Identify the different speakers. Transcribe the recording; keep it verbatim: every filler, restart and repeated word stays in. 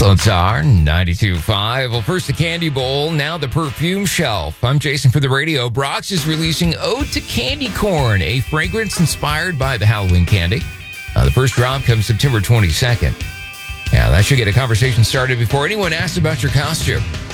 Speaker 1: Lone Star ninety-two point five. Well, first the candy bowl, now the perfume shelf. I'm Jason for the radio. Brock's is releasing Ode to Candy Corn, a fragrance inspired by the Halloween candy. Uh, the first drop comes September twenty-second. Yeah, that should get a conversation started before anyone asks about your costume.